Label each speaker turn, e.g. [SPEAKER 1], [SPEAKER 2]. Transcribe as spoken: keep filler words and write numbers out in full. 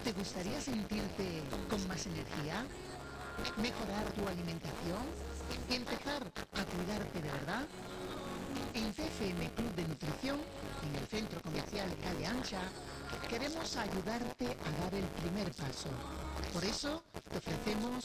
[SPEAKER 1] ¿Te gustaría sentirte con más energía? ¿Mejorar tu alimentación? ¿Y empezar a cuidarte de verdad? En C F M Club de Nutrición, en el Centro Comercial Calle Ancha, queremos ayudarte a dar el primer paso. Por eso, te ofrecemos